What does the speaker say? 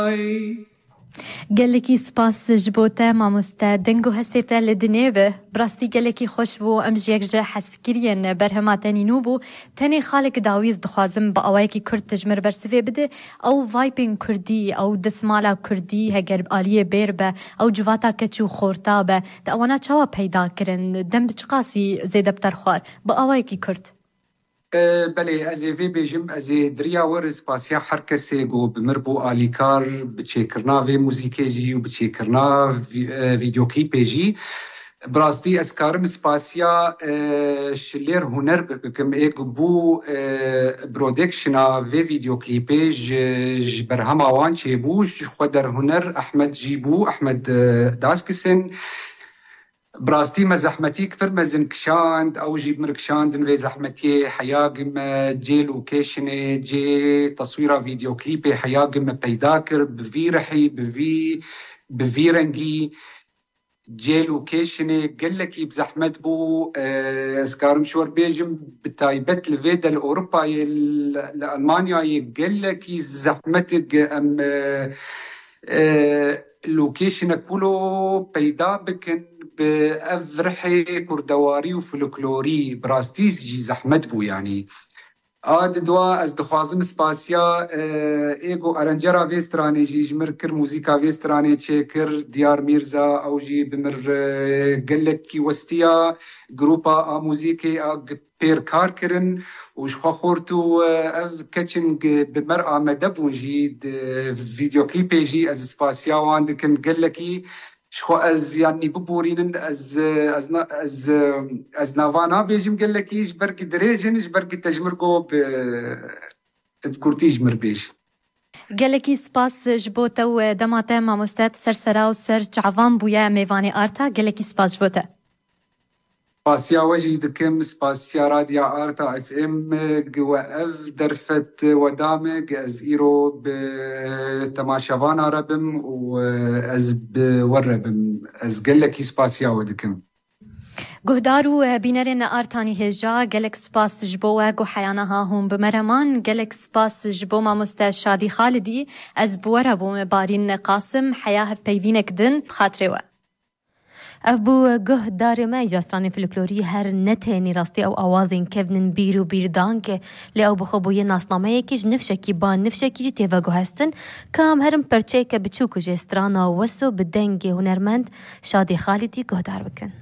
گلکی سپاس جبوته ماموسته دنگو هستیته لدنیبه براستی گلکی خوش بو امجیک جه حسکرین برهماتنی نوبو تنی خالق داویز دخوازم با اوای کی کرد تجمر برسوی بده او وایپین کردی او دسمالا کردی هگر آلیه بیر به او جواتا کچو خورتا به دا اوانا چاوا پیدا کرن دم بچقاسی زیده بتر خوار با اوای کی کرد بله از وی بیجم از دریا ورز پاسیا هر کسی گو بمربو آلیکار بچهکرنا و موزیکی جی و بچهکرنا ویدیو کلیپ جی براستی از کارم سپاسیا شلیر هنر بکم ایک بو برودکشنا و ویدیو کلیپ ج برهم آوان چه بو خود در هنر احمد جی بو احمد داسکسن براستی ما زحمتي كثر ما زنكشاند او جيب مركشاند نوي زحمتي حياقم جي لوكيشني جي تصويره فيديو كليبي حياقم بيداكر بفي رحي بفي رنجي جي لوكيشني قال لك بزحمت بو اسكارم شور بيجم بتايبت الفيدا لاوروبا لالمانيا قال لك زحمتك ام لوكيشن كله بيدا بكن بأفرحي كردواري وفلكلوري براستيز جي زحمت بو يعني دوا از دخوازم سپاسیا ایگو ارنجرا ویسترانی جی جمر کر موزیکا ویسترانی چه کر دیار میرزا او جی بمر گلک کی وستیا گروپا موزیکی پیر کار کرن وش خورتو اف کچن بمر آمده بون جی فيديو كليبي جي از سپاسیا واندکن گلکی شخو از يعني ببورين از نافانا بيجم قال لك ايش برك دريجن ايش برك تجمركو بكورتي جمر بيش گلکی سپاس جبوته و دماته ماموستات سرسرا و سر چعوان بویا میوانی آرتا گلکی سپاس جبوته سپاسیا وجي دكم سپاسیا راديا آرتا اف ام قوأف درفت ودامق از ايرو بتماشافانا ربم واز بوربم از قلكي سپاسیا ودكم گهدارو بینرین آرتانی هجا گلک سپاس جبوه گو حیانها هم بمرمان گلک سپاس جبو ماموستا شادی خالدی از بوره بوم بارین قاسم حیاه پیوینک دن بخاطره و افبو گه داره ما جاسترانی فلکلوری هر نتینی راستی او آوازین کفنن بیرو بیردان که لی او بخوبوی ناسنامه یکیش نفشکی بان نفشکی جی تیوگو هستن کام هرم پرچه که بچوکو جسترانا وسو بدنگ هنرمند شادی خالدی گه دار بکن